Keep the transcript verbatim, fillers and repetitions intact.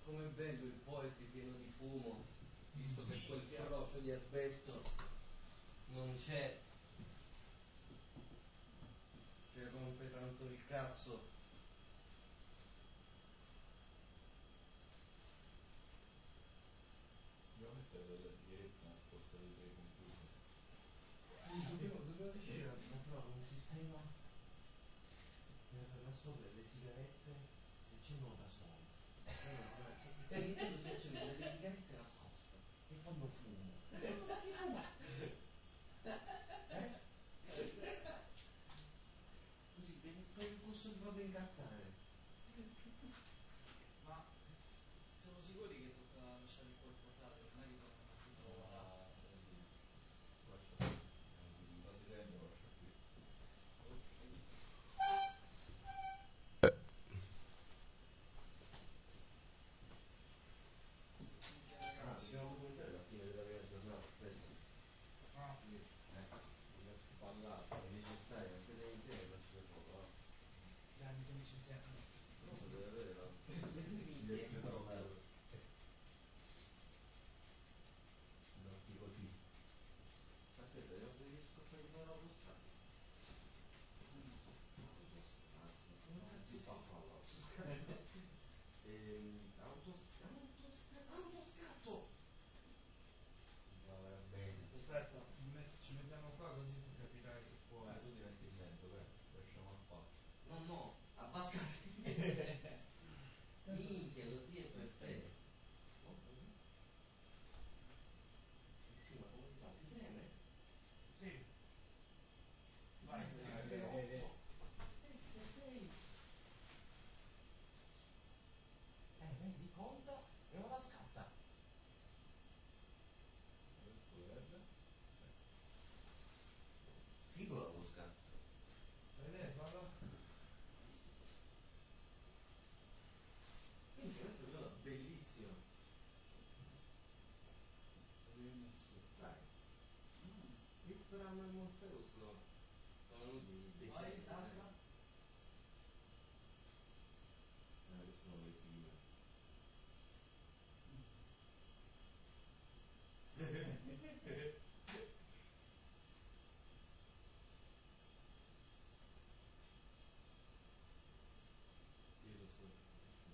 com'è bello il Poetry pieno di fumo, visto che quel croccio di asbesto non c'è, che rompe tanto il cazzo. Devo mettere della sigaretta nascosta dietro i computer. Dobbiamo, dobbiamo riuscire a trovare un sistema per nascondere le sigarette che accendono da sole. Allora, per Nintendo si accendono delle sigarette nascoste che fanno fumo. Eh? Così per, per il gusto di proprio incazzare. Ma siamo sicuri che tocca lasciare il col portatile? Non è che dobbiamo fare tutto lavorato? Lascia qui. La sirena lascia qui. Ah, dobbiamo comunicare la fine della vera giornata, aspetta. Ah, Sì, eh, parlato, è necessario, anche lei insieme faccio le foto, no? dai, mettiamoci insieme. No, deve avere la... Niente troppo. Metti così. Aspetta, vediamo se riesco a fare l'autostradale. Autostrada. Come cazzo si fa a farlo? Ehm, autoscatto. Autoscatto. Autoscatto! Va bene. Aspetta, ci mettiamo qua così tu capirai se può. Eh, tu ti metti in mezzo, beh, lasciamo al spazio. No, no, abbassate. Minchia, così è perfetto. Oh, così? Eh sì, ma come si fa? Si preme? Sì. Vai, Eh, otto, sette, sei. Eh, vedi, conta e ora scatta. Adesso verde. Figo lo scatto. Vedete, fallo. Minchia, questa è una cosa bellissima. Dai. Pizza Rama e Morpheus sono venuti dei Vai, figli, altra. eh, che sono le figlie.